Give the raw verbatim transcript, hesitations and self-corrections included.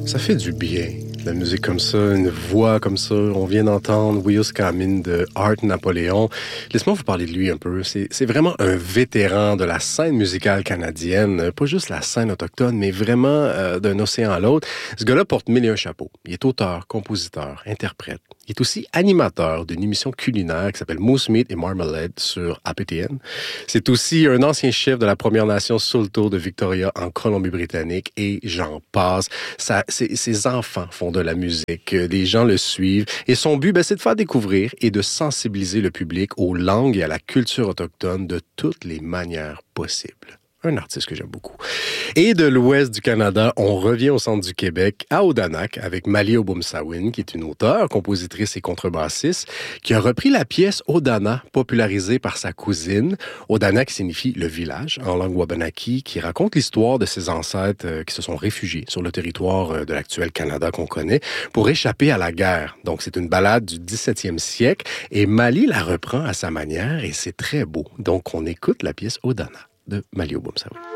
Ça fait du bien, la musique comme ça, une voix comme ça. On vient d'entendre Wios Kamin de Art Napoléon. Laisse-moi vous parler de lui un peu. C'est, c'est vraiment un vétéran de la scène musicale canadienne. Pas juste la scène autochtone, mais vraiment euh, d'un océan à l'autre. Ce gars-là porte mille et un chapeaux. Il est auteur, compositeur, interprète. Il est aussi animateur d'une émission culinaire qui s'appelle Moose Meat et Marmalade sur A P T N. C'est aussi un ancien chef de la Première Nation Saulteaux de Victoria en Colombie-Britannique et j'en passe. Ça, ses, ses enfants font de la musique, les gens le suivent et son but, ben, c'est de faire découvrir et de sensibiliser le public aux langues et à la culture autochtone de toutes les manières possibles. Un artiste que j'aime beaucoup. Et de l'ouest du Canada, on revient au centre du Québec, à Odanak, avec Mali Obumsawin, qui est une auteure, compositrice et contrebassiste, qui a repris la pièce Odana, popularisée par sa cousine. Odanak signifie le village, en langue wabanaki, qui raconte l'histoire de ses ancêtres euh, qui se sont réfugiés sur le territoire euh, de l'actuel Canada qu'on connaît, pour échapper à la guerre. Donc, c'est une ballade du dix-septième siècle, et Mali la reprend à sa manière, et c'est très beau. Donc, on écoute la pièce Odana de Mali Obumsawin.